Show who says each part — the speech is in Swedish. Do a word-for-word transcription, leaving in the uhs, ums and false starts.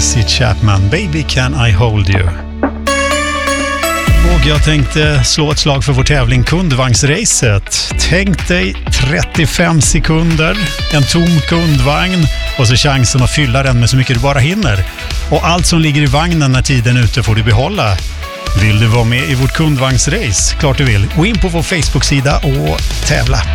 Speaker 1: Tracy Chapman, Baby Can I Hold You. Och jag tänkte slå ett slag för vår tävling Kundvagnsracet. Tänk dig trettiofem sekunder, en tom kundvagn och så chansen att fylla den med så mycket du bara hinner. Och allt som ligger i vagnen när tiden är ute får du behålla. Vill du vara med i vårt kundvagnsrace? Klart du vill. Gå in på vår Facebook-sida och tävla.